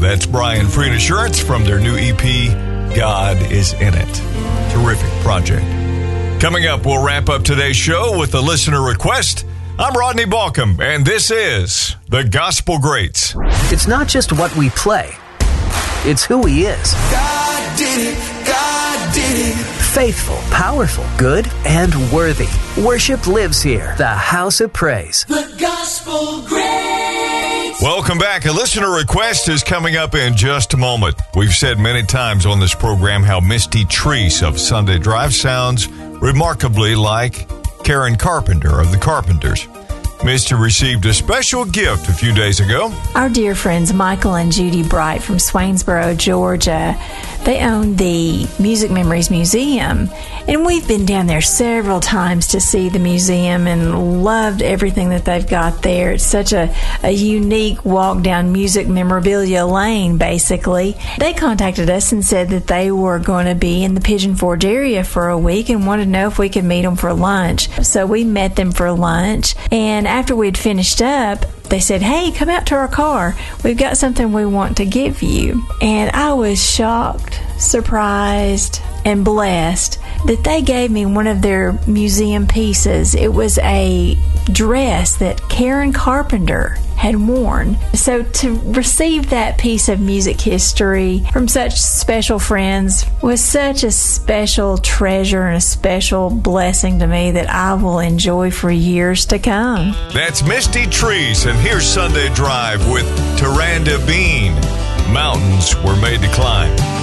That's Brian Free Assurance from their new EP, God Is In It. Terrific project. Coming up, we'll wrap up today's show with a listener request. I'm Rodney Balcom, and this is The Gospel Greats. It's not just what we play, it's who He is. God did it, God did it. Faithful, powerful, good, and worthy. Worship lives here. The House of Praise. The Gospel Greats. Welcome back. A listener request is coming up in just a moment. We've said many times on this program how Misty Treese of Sunday Drive sounds remarkably like Karen Carpenter of the Carpenters. Misty received a special gift a few days ago. Our dear friends Michael and Judy Bright from Swainsboro, Georgia, they own the Music Memories Museum, and we've been down there several times to see the museum and loved everything that they've got there. It's such a unique walk down music memorabilia lane, basically. They contacted us and said that they were going to be in the Pigeon Forge area for a week and wanted to know if we could meet them for lunch. So we met them for lunch, and after we'd finished up, they said, "Hey, come out to our car. We've got something we want to give you." And I was shocked, surprised, and blessed that they gave me one of their museum pieces. It was a dress that Karen Carpenter had worn. So to receive that piece of music history from such special friends was such a special treasure and a special blessing to me that I will enjoy for years to come. That's Misty Treese, and here's Sunday Drive with Taranda Bean. Mountains were made to climb.